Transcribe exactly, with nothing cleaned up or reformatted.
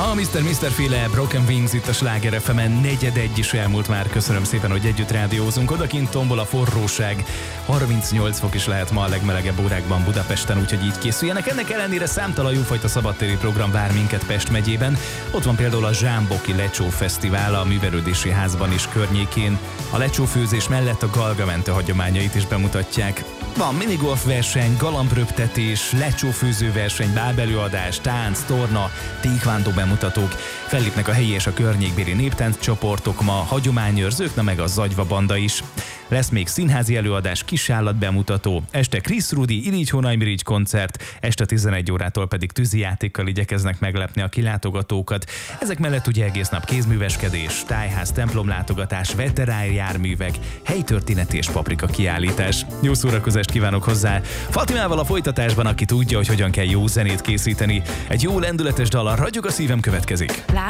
A miszter miszter féle Broken Wings itt a Sláger ef emen, negyed egy is elmúlt már. Köszönöm szépen, hogy együtt rádiózunk. Odakint tombol a forróság. harmincnyolc fok is lehet ma a legmelegebb órákban Budapesten, úgyhogy így készüljenek. Ennek ellenére számtalan jófajta szabadtéri program vár minket Pest megyében. Ott van például a Zsámboki Lecsó Fesztivál a Művelődési Házban és környékén. A lecsófőzés mellett a galgamentő hagyományait is bemutatják. Van minigolf verseny, galambröptetés, lecsófőző verseny, bábelőadás, tánc, torna, tékvándó bemutatók. Fellépnek a helyi és a környékbéli néptánc csoportok ma, hagyományőrzők, na meg a Zagyva banda is. Lesz még színházi előadás, kisállat bemutató, este Krisz Rudi, Irigy Honajmirigy koncert, este tizenegy órától pedig tűzijátékkal igyekeznek meglepni a kilátogatókat. Ezek mellett ugye egész nap kézműveskedés, tájház, templomlátogatás, veterán járművek, helytörténeti és paprika kiállítás. Jó szórakozást kívánok hozzá! Fatimával a folytatásban, aki tudja, hogy hogyan kell jó zenét készíteni. Egy jó lendületes dal, a Ragyog a szívem következik.